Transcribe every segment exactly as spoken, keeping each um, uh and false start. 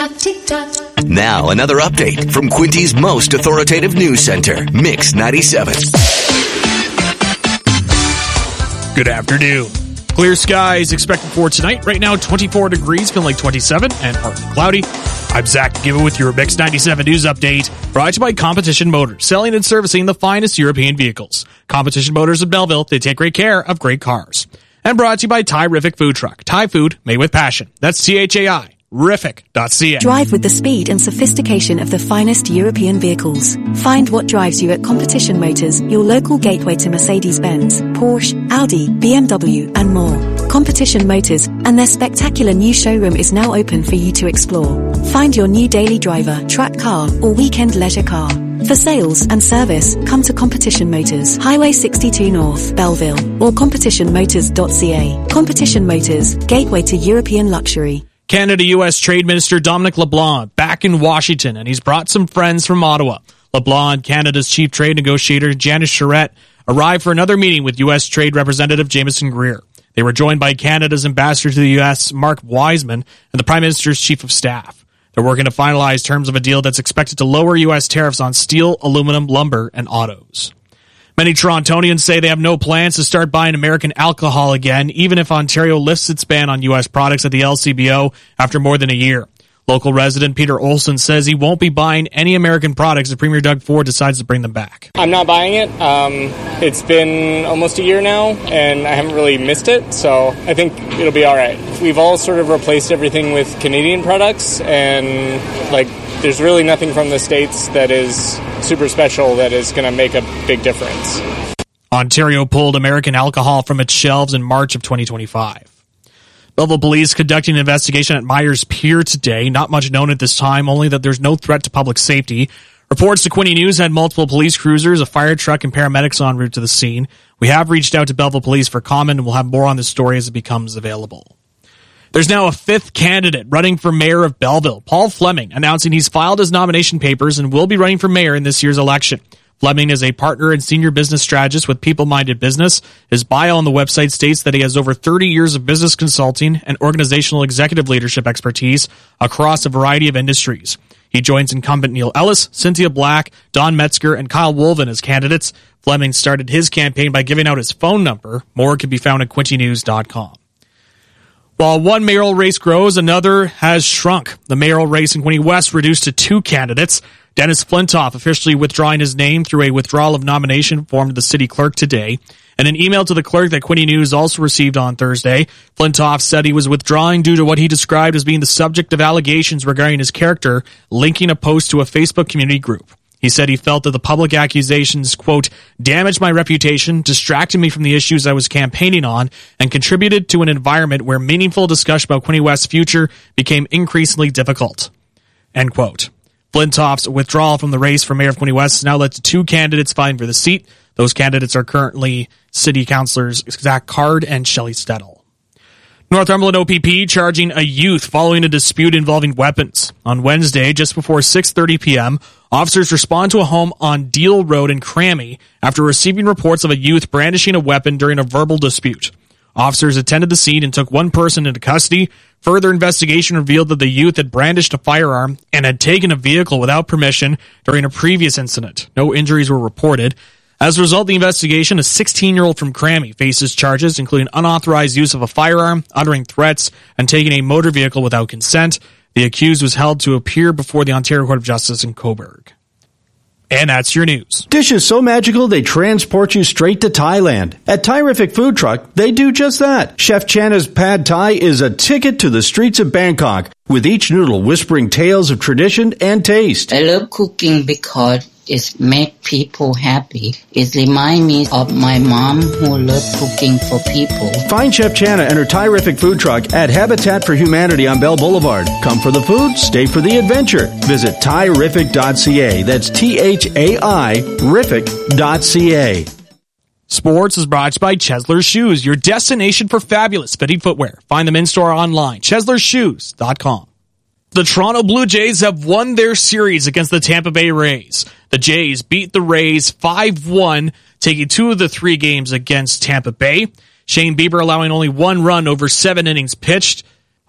Now, another update from Quinty's most authoritative news center, Mix ninety-seven. Good afternoon. Clear skies expected for tonight. Right now, twenty-four degrees, feeling like twenty-seven, and partly cloudy. I'm Zach Given with your Mix ninety-seven news update, brought to you by Competition Motors, selling and servicing the finest European vehicles. Competition Motors of Belleville, they take great care of great cars. And brought to you by Thai Riffic Food Truck. Thai food made with passion. That's T H A I. Riffic dot C A. Drive with the speed and sophistication of the finest European vehicles. Find what drives you at Competition Motors, your local gateway to Mercedes-Benz, Porsche, Audi, B M W, and more. Competition Motors and their spectacular new showroom is now open for you to explore. Find your new daily driver, track car, or weekend leisure car. For sales and service, come to Competition Motors, Highway sixty-two North, Belleville, or competition motors dot c a. Competition Motors, gateway to European luxury. Canada-U S Trade Minister Dominic LeBlanc back in Washington, and he's brought some friends from Ottawa. LeBlanc, Canada's chief trade negotiator Janice Charette, arrived for another meeting with U S Trade Representative Jameson Greer. They were joined by Canada's ambassador to the U S, Mark Wiseman, and the Prime Minister's chief of staff. They're working to finalize terms of a deal that's expected to lower U S tariffs on steel, aluminum, lumber, and autos. Many Torontonians say they have no plans to start buying American alcohol again, even if Ontario lifts its ban on U S products at the L C B O after more than a year. Local resident Peter Olson says he won't be buying any American products if Premier Doug Ford decides to bring them back. I'm not buying it. Um, it's been almost a year now, and I haven't really missed it, so I think it'll be all right. We've all sort of replaced everything with Canadian products, and like there's really nothing from the States that is super special that is going to make a big difference. Ontario pulled American alcohol from its shelves in March of twenty twenty-five. Belleville police conducting an investigation at Myers Pier today. Not much known at this time, only that there's no threat to public safety. Reports to Quinte News had multiple police cruisers, a fire truck, and paramedics en route to the scene. We have reached out to Belleville Police for comment, and we'll have more on this story as it becomes available. There's now a fifth candidate running for mayor of Belleville, Paul Fleming, announcing he's filed his nomination papers and will be running for mayor in this year's election. Fleming is a partner and senior business strategist with People Minded Business. His bio on the website states that he has over thirty years of business consulting and organizational executive leadership expertise across a variety of industries. He joins incumbent Neil Ellis, Cynthia Black, Don Metzger, and Kyle Wolven as candidates. Fleming started his campaign by giving out his phone number. More can be found at quinte news dot com. While one mayoral race grows, another has shrunk. The mayoral race in Quinte West reduced to two candidates. Dennis Flintoff officially withdrawing his name through a withdrawal of nomination form to the city clerk today. In an email to the clerk that Quinte News also received on Thursday, Flintoff said he was withdrawing due to what he described as being the subject of allegations regarding his character linking a post to a Facebook community group. He said he felt that the public accusations, quote, damaged my reputation, distracted me from the issues I was campaigning on, and contributed to an environment where meaningful discussion about Quinte West's future became increasingly difficult, end quote. Flintoff's withdrawal from the race for mayor of Quinte West has now led to two candidates vying for the seat. Those candidates are currently city councilors Zach Card and Shelley Stedel. Northumberland O P P charging a youth following a dispute involving weapons. On Wednesday, just before six thirty p.m., officers respond to a home on Deal Road in Crammy after receiving reports of a youth brandishing a weapon during a verbal dispute. Officers attended the scene and took one person into custody. Further investigation revealed that the youth had brandished a firearm and had taken a vehicle without permission during a previous incident. No injuries were reported. As a result of the investigation, a sixteen-year-old from Crammy faces charges, including unauthorized use of a firearm, uttering threats, and taking a motor vehicle without consent. The accused was held to appear before the Ontario Court of Justice in Cobourg. And that's your news. Dishes so magical they transport you straight to Thailand. At Thai Riffic Food Truck, they do just that. Chef Channa's Pad Thai is a ticket to the streets of Bangkok, with each noodle whispering tales of tradition and taste. I love cooking because it makes people happy. It reminds me of my mom who loved cooking for people. Find Chef Channa and her Thai Riffic Food Truck at Habitat for Humanity on Bell Boulevard. Come for the food, stay for the adventure. Visit thai riffic dot c a. That's T H A I riffic dot c a. Sports is brought to you by Chesler Shoes, your destination for fabulous fitting footwear. Find them in-store online, chesler shoes dot com. The Toronto Blue Jays have won their series against the Tampa Bay Rays. The Jays beat the Rays five one, taking two of the three games against Tampa Bay. Shane Bieber allowing only one run over seven innings pitched.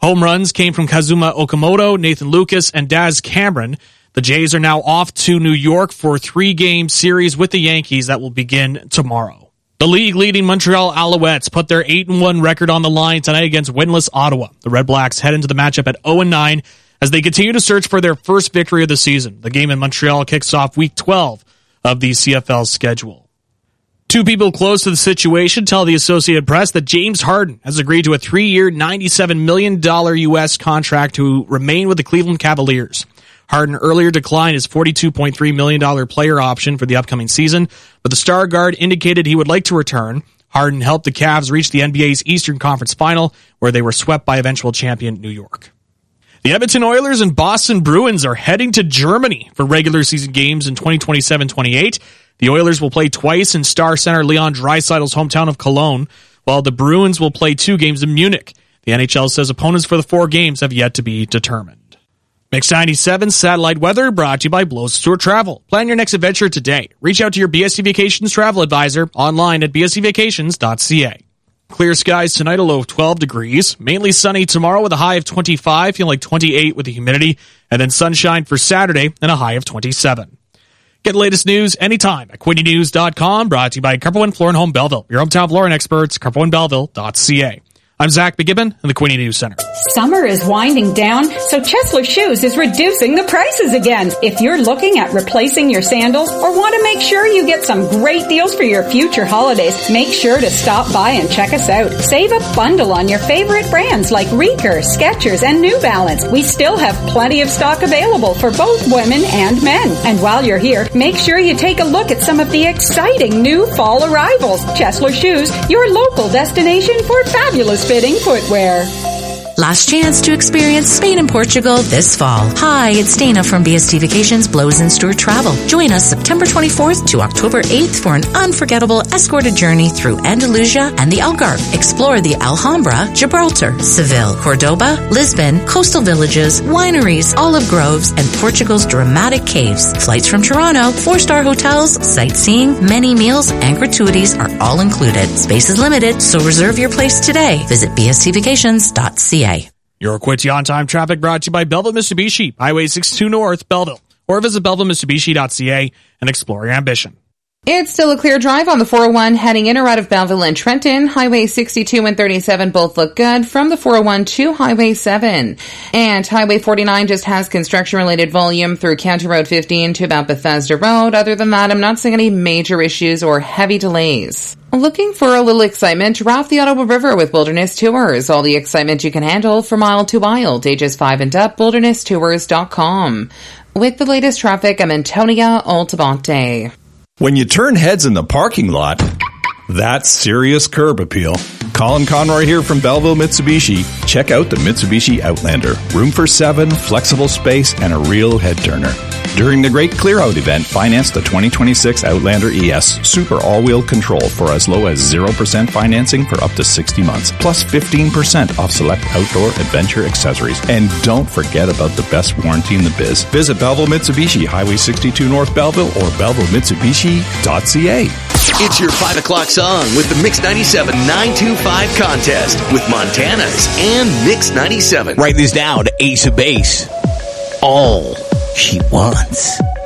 Home runs came from Kazuma Okamoto, Nathan Lucas, and Daz Cameron. The Jays are now off to New York for a three-game series with the Yankees that will begin tomorrow. The league-leading Montreal Alouettes put their eight and one record on the line tonight against winless Ottawa. The Red Blacks head into the matchup at oh and nine as they continue to search for their first victory of the season. The game in Montreal kicks off week twelve of the C F L schedule. Two people close to the situation tell the Associated Press that James Harden has agreed to a three-year, ninety-seven million dollars U S contract to remain with the Cleveland Cavaliers. Harden earlier declined his forty-two point three million dollars player option for the upcoming season, but the star guard indicated he would like to return. Harden helped the Cavs reach the N B A's Eastern Conference Final, where they were swept by eventual champion New York. The Edmonton Oilers and Boston Bruins are heading to Germany for regular season games in twenty twenty-seven twenty-eight. The Oilers will play twice in star center Leon Draisaitl's hometown of Cologne, while the Bruins will play two games in Munich. The N H L says opponents for the four games have yet to be determined. Mix ninety-seven satellite weather brought to you by Blows Tour Travel. Plan your next adventure today. Reach out to your B S C Vacations travel advisor online at b s c vacations dot c a. Clear skies tonight, a low of twelve degrees. Mainly sunny tomorrow with a high of twenty-five, feeling like twenty-eight with the humidity. And then sunshine for Saturday and a high of twenty-seven. Get the latest news anytime at quinte news dot com. Brought to you by Carpo and Floor and Home Belleville. Your hometown flooring experts, carpo and belleville dot c a. I'm Zach McGibbon in the Quinte News Center. Summer is winding down, so Chesler Shoes is reducing the prices again. If you're looking at replacing your sandals or want to make sure you get some great deals for your future holidays, make sure to stop by and check us out. Save a bundle on your favorite brands like Reeker, Skechers, and New Balance. We still have plenty of stock available for both women and men. And while you're here, make sure you take a look at some of the exciting new fall arrivals. Chesler Shoes, your local destination for fabulous fitting footwear. Last chance to experience Spain and Portugal this fall. Hi, it's Dana from B S T Vacations, Blows and Stewart Travel. Join us September twenty-fourth to October eighth for an unforgettable escorted journey through Andalusia and the Algarve. Explore the Alhambra, Gibraltar, Seville, Cordoba, Lisbon, coastal villages, wineries, olive groves, and Portugal's dramatic caves. Flights from Toronto, four-star hotels, sightseeing, many meals, and gratuities are all included. Space is limited, so reserve your place today. Visit b s t vacations dot c a. Your Quinte on-time traffic brought to you by Belleville Mitsubishi, Highway sixty-two North, Belleville. Or visit belleville mitsubishi dot c a and explore your ambition. It's still a clear drive on the four oh one heading in or out of Belleville and Trenton. Highway sixty-two and thirty-seven both look good from the four oh one to Highway seven. And Highway forty-nine just has construction-related volume through County Road fifteen to about Bethesda Road. Other than that, I'm not seeing any major issues or heavy delays. Looking for a little excitement? Raft the Ottawa River with Wilderness Tours. All the excitement you can handle from mile to wild. Ages five and up, wilderness tours dot com. With the latest traffic, I'm Antonia Altabonte. When you turn heads in the parking lot, that's serious curb appeal. Colin Conroy here from Belleville Mitsubishi. Check out the Mitsubishi Outlander. Room for seven, flexible space, and a real head turner. During the Great Clear Out event, finance the twenty twenty-six Outlander E S Super All-Wheel Control for as low as zero percent financing for up to sixty months, plus fifteen percent off select outdoor adventure accessories. And don't forget about the best warranty in the biz. Visit Belleville Mitsubishi, Highway sixty-two North Belleville, or belleville mitsubishi dot c a. It's your five o'clock song with the Mix ninety-seven nine two five contest with Montana's and Mix ninety-seven. Write this down. Ace of Base. All she wants